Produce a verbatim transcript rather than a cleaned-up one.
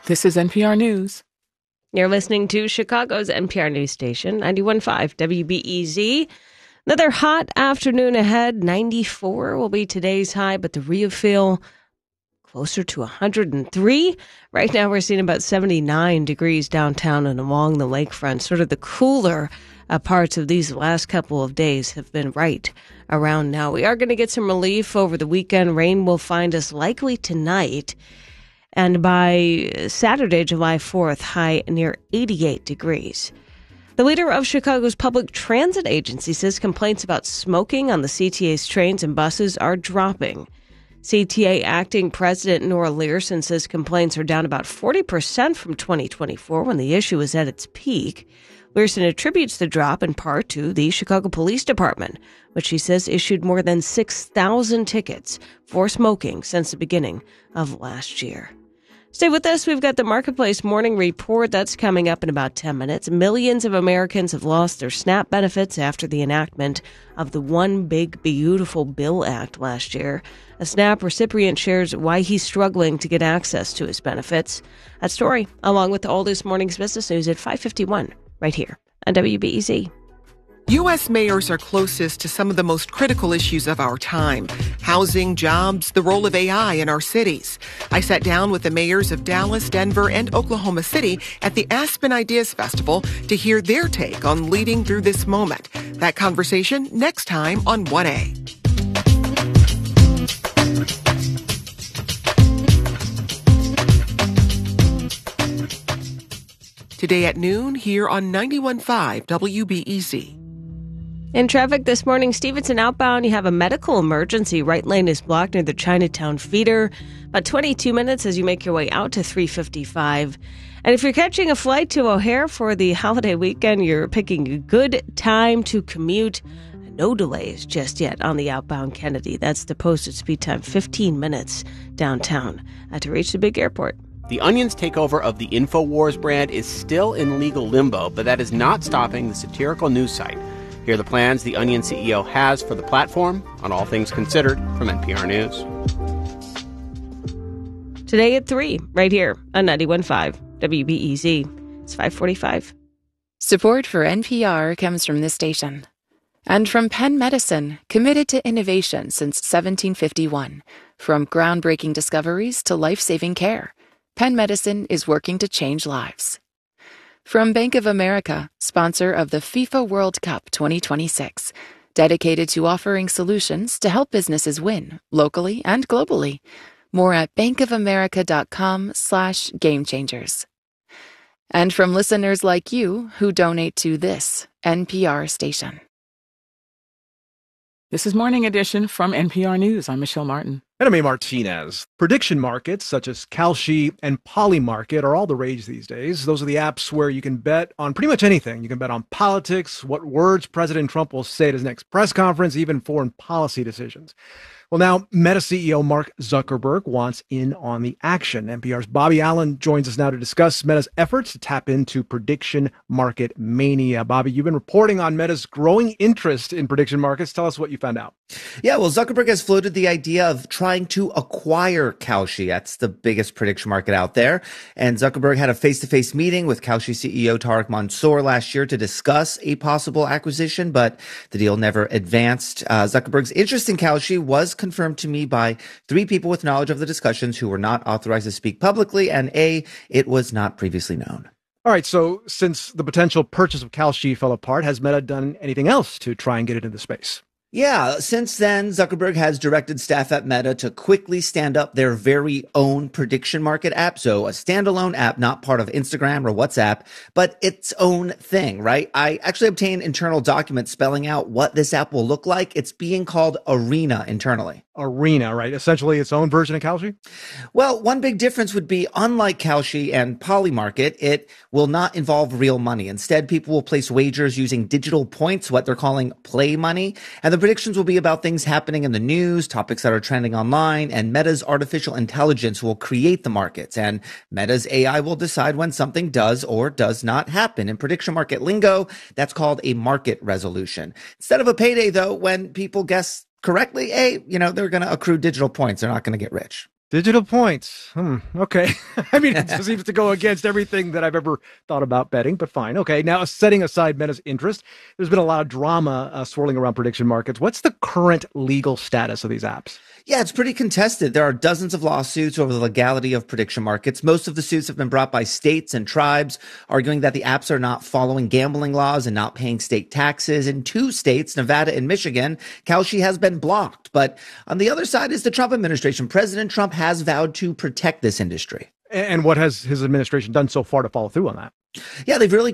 This is N P R News. You're listening to Chicago's N P R News Station, ninety-one point five W B E Z. Another hot afternoon ahead. ninety-four will be today's high, but the real feel closer to one hundred three. Right now we're seeing about seventy-nine degrees downtown and along the lakefront. Sort of the cooler uh, parts of these last couple of days have been right around now. We are going to get some relief over the weekend. Rain will find us likely tonight. And by Saturday, July fourth, high near eighty-eight degrees. The leader of Chicago's public transit agency says complaints about smoking on the C T A's trains and buses are dropping. C T A acting president Nora Learson says complaints are down about forty percent from twenty twenty-four when the issue was at its peak. Learson attributes the drop in part to the Chicago Police Department, which she says issued more than six thousand tickets for smoking since the beginning of last year. Stay with us. We've got the Marketplace Morning Report. That's coming up in about ten minutes. Millions of Americans have lost their SNAP benefits after the enactment of the One Big Beautiful Bill Act last year. A SNAP recipient shares why he's struggling to get access to his benefits. That story, along with all this morning's business news at five fifty-one, right here on W B E Z. U S mayors are closest to some of the most critical issues of our time: housing, jobs, the role of A I in our cities. I sat down with the mayors of Dallas, Denver, and Oklahoma City at the Aspen Ideas Festival to hear their take on leading through this moment. That conversation next time on one A. Today at noon here on ninety-one point five W B E Z. In traffic this morning, Stevenson outbound, you have a medical emergency. Right lane is blocked near the Chinatown feeder. About twenty-two minutes as you make your way out to three fifty-five. And if you're catching a flight to O'Hare for the holiday weekend, you're picking a good time to commute. No delays just yet on the outbound Kennedy. That's the posted speed time, fifteen minutes downtown uh, to reach the big airport. The Onion's takeover of the InfoWars brand is still in legal limbo, but that is not stopping the satirical news site. Here are the plans the Onion C E O has for the platform on All Things Considered from N P R News. Today at three, right here on ninety-one point five W B E Z. It's five forty-five. Support for N P R comes from this station. And from Penn Medicine, committed to innovation since seventeen fifty-one. From groundbreaking discoveries to life-saving care, Penn Medicine is working to change lives. From Bank of America, sponsor of the FIFA World Cup twenty twenty-six, dedicated to offering solutions to help businesses win, locally and globally. More at bankofamerica.com slash game changers. And from listeners like you who donate to this N P R station. This is Morning Edition from N P R News. I'm Michelle Martin. And I'm A. Martinez. Prediction markets such as Kalshi and Polymarket are all the rage these days. Those are the apps where you can bet on pretty much anything. You can bet on politics, what words President Trump will say at his next press conference, even foreign policy decisions. Well, now Meta C E O Mark Zuckerberg wants in on the action. N P R's Bobby Allen joins us now to discuss Meta's efforts to tap into prediction market mania. Bobby, you've been reporting on Meta's growing interest in prediction markets. Tell us what you found out. Yeah, well, Zuckerberg has floated the idea of trying to acquire Kalshi. That's the biggest prediction market out there. And Zuckerberg had a face-to-face meeting with Kalshi C E O Tarek Mansour last year to discuss a possible acquisition, but the deal never advanced. Uh, Zuckerberg's interest in Kalshi was confirmed to me by three people with knowledge of the discussions who were not authorized to speak publicly, and A, it was not previously known. All right, so since the potential purchase of Kalshi fell apart, has Meta done anything else to try and get it into space? Yeah, since then, Zuckerberg has directed staff at Meta to quickly stand up their very own prediction market app. So a standalone app, not part of Instagram or WhatsApp, but its own thing, right? I actually obtained internal documents spelling out what this app will look like. It's being called Arena internally. Arena, right? Essentially its own version of Kalshi? Well, one big difference would be, unlike Kalshi and Polymarket, it will not involve real money. Instead, people will place wagers using digital points, what they're calling play money. And the predictions will be about things happening in the news, topics that are trending online, and Meta's artificial intelligence will create the markets. And Meta's A I will decide when something does or does not happen. In prediction market lingo, that's called a market resolution. Instead of a payday, though, when people guess correctly, A, you know, they're going to accrue digital points. They're not going to get rich. Digital points. Hmm. Okay. I mean, it just seems to go against everything that I've ever thought about betting, but fine. Okay. Now, setting aside Meta's interest, there's been a lot of drama uh, swirling around prediction markets. What's the current legal status of these apps? Yeah, it's pretty contested. There are dozens of lawsuits over the legality of prediction markets. Most of the suits have been brought by states and tribes, arguing that the apps are not following gambling laws and not paying state taxes. In two states, Nevada and Michigan, Kalshi has been blocked. But on the other side is the Trump administration. President Trump has vowed to protect this industry. And what has his administration done so far to follow through on that? Yeah, they've really